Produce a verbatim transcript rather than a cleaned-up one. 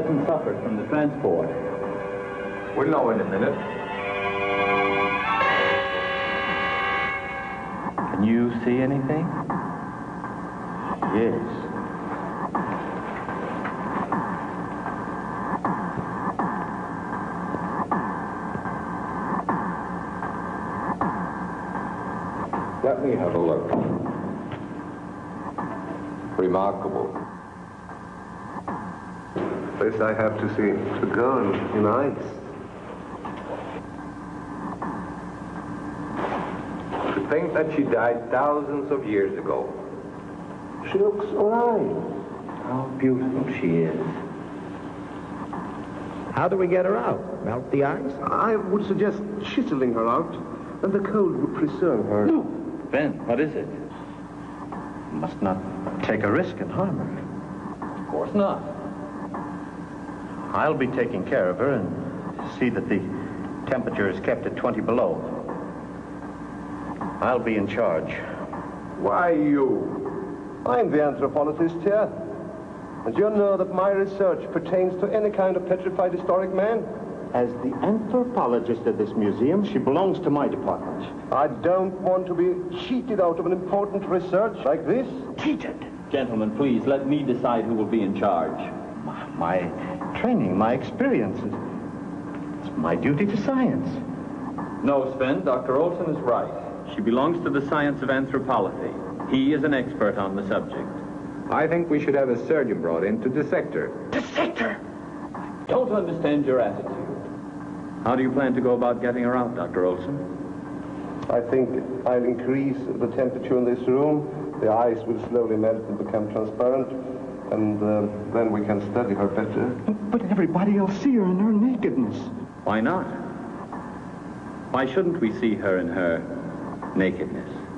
hasn't suffered from the transport. We'll know in a minute. Can you see anything? Yes. Let me have a look. Remarkable. This I have to see. The girl in ice. To think that she died thousands of years ago. She looks alive. How beautiful she is. How do we get her out? Melt the ice? I would suggest chiseling her out, and the cold would preserve her. No. Ben, what is it? You must not take a risk and harm her. Of course not. I'll be taking care of her and see that the temperature is kept at twenty below. I'll be in charge. Why you? I'm the anthropologist here. And you know that my research pertains to any kind of petrified historic man. As the anthropologist of this museum, she belongs to my department. I don't want to be cheated out of an important research like this. Cheated? Gentlemen, please, let me decide who will be in charge. My, my training, my experiences. It's my duty to science. No, Sven, Doctor Olson is right. She belongs to the science of anthropology. He is an expert on the subject. I think we should have a surgeon brought in to dissect her. Dissect her? Don't understand your attitude. How do you plan to go about getting her out, Doctor Olson? I think I'll increase the temperature in this room. The ice will slowly melt and become transparent. And uh, then we can study her better. But everybody will see her in her nakedness. Why not? Why shouldn't we see her in her nakedness?